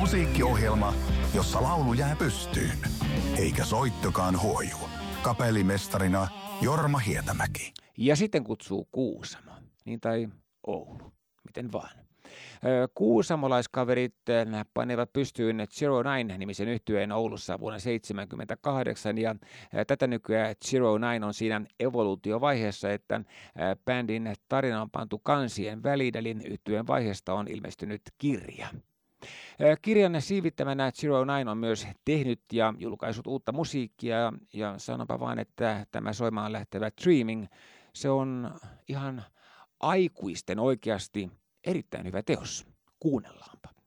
Musiikkiohjelma, jossa laulu jää pystyyn, eikä soittokaan huoju. Kapellimestarina Jorma Hietämäki. Ja sitten kutsuu Kuusamo, niin tai Oulu, miten vaan. Kuusamolaiskaverit panevat pystyyn Zero Nine-nimisen yhtyeen Oulussa vuonna 1978, ja tätä nykyään Zero Nine on siinä evoluutiovaiheessa, että bändin tarina on pantu kansien väliin, eli yhtyeen vaiheesta on ilmestynyt kirja. Kirjan siivittämänä Zero Nine on myös tehnyt ja julkaissut uutta musiikkia, ja sanonpa vaan, että tämä soimaan lähtevä Dreaming, se on ihan aikuisten oikeasti erittäin hyvä teos. Kuunnellaanpa.